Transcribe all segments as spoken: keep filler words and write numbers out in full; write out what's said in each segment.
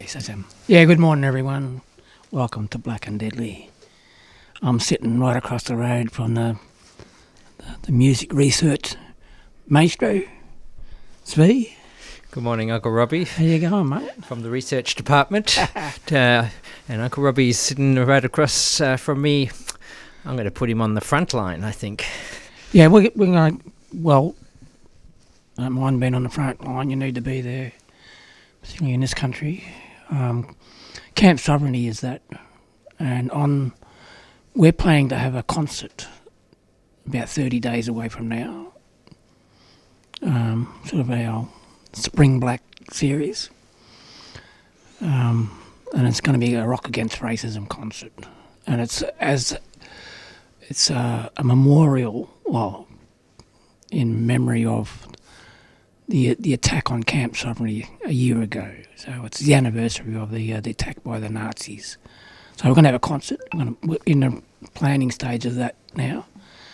Racism. Yeah, good morning, everyone. Welcome to Black and Deadly. I'm sitting right across the road from the the, the music research maestro, Svee. Good morning, Uncle Robbie. How you going, mate? From the research department. uh, and Uncle Robbie's sitting right across uh, from me. I'm going to put him on the front line, I think. Yeah, we're, we're going to, well, I don't mind being on the front line. You need to be there, particularly in this country. Um, Camp Sovereignty is that. And on, we're planning to have a concert about thirty days away from now. Um, sort of our Spring Black series. Um, and it's going to be a Rock Against Racism concert. And it's as it's a, a memorial, well, in memory of the the attack on Camp Sovereignty a year ago. So it's the anniversary of the uh, the attack by the Nazis. So we're going to have a concert. We're, gonna, we're in the planning stage of that now.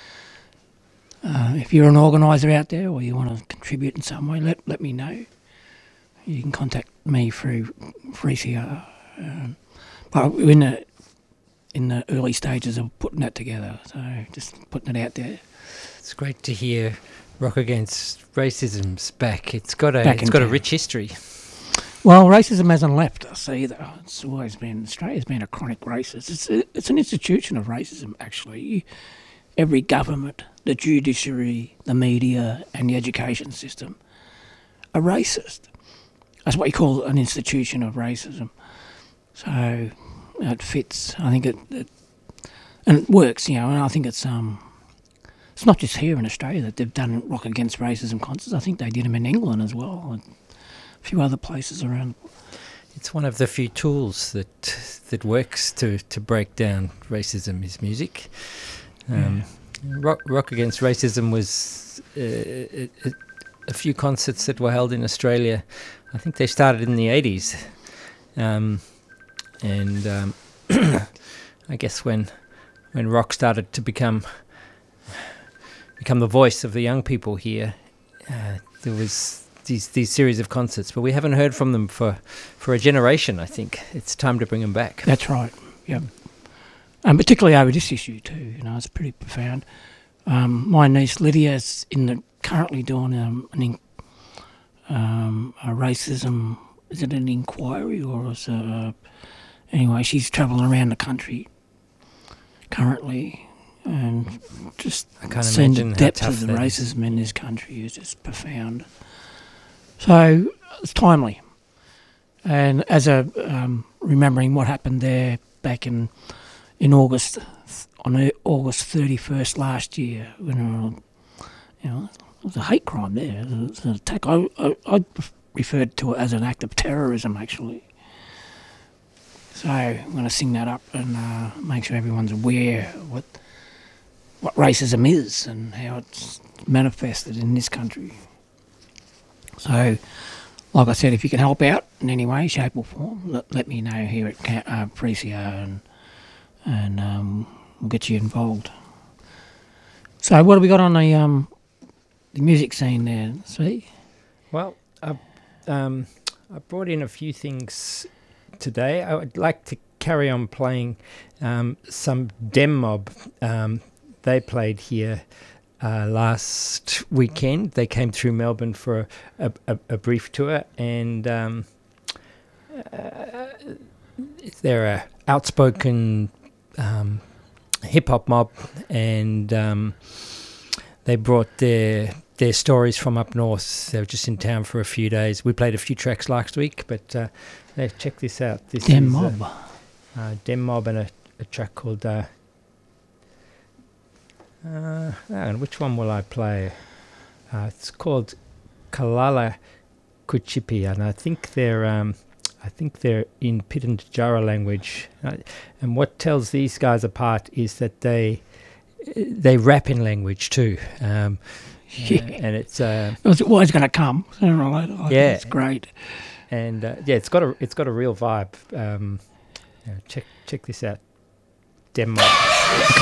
Uh, if you're an organiser out there or you want to contribute in some way, let let me know. You can contact me through three C R. Um, but we're in the in the early stages of putting that together. So just putting it out there. It's great to hear Rock Against Racism's back. It's got a Back it's got in a rich history. Well, racism hasn't left us either. It's always been, Australia's been a chronic racist. It's a, it's an institution of racism, actually. Every government, the judiciary, the media, and the education system are racist. That's what you call an institution of racism. So it fits. I think it, it and it works, you know. And I think it's um, it's not just here in Australia that they've done Rock Against Racism concerts. I think they did them in England as well, and a few other places around. It's one of the few tools that that works to, to break down racism is music. Um, yeah. Rock, Rock Against Racism was uh, a, a few concerts that were held in Australia. I think they started in the eighties. Um, and um, I guess when when rock started to become become the voice of the young people here, uh, there was these these series of concerts. But we haven't heard from them for, for a generation, I think. It's time to bring them back. That's right, yep. And particularly over this issue too, you know, it's pretty profound. Um, my niece Lydia is in the, currently doing um, an in, um, a racism, is it an inquiry or is it a, anyway, she's travelling around the country currently and just I can't seeing the imagine depth how of tough the that racism in this country is just profound. So it's timely. And as a um, remembering what happened there back in in August, on August thirty-first last year, when uh, you know, it was a hate crime there. It was an attack. I, I, I referred to it as an act of terrorism, actually. So I'm going to sing that up and uh, make sure everyone's aware of what what racism is and how it's manifested in this country. So, like I said, if you can help out in any way, shape or form, let, let me know here at uh, three C R and and um, we'll get you involved. So what have we got on the um, the music scene there, see? Well, I, um, I brought in a few things today. I would like to carry on playing um, some Dem Mob. Um, they played here uh, last weekend. They came through Melbourne for a, a, a brief tour, and um, uh, they're a outspoken um, hip-hop mob, and um, they brought their their stories from up north. They were just in town for a few days. We played a few tracks last week, but uh, check this out. This Dem is Mob. Uh, uh, Dem Mob and a, a track called... Uh, uh, and which one will I play? Uh, it's called Kalala Kuchipi, and I think they're... Um, I think they're in Pitjantjatjara language, uh, and what tells these guys apart is that they they rap in language too, um, yeah. uh, and it's uh, it's always going to come sooner or later. I yeah, think it's great, and uh, yeah, it's got a it's got a real vibe. Um, yeah, check check this out, Dem Mob.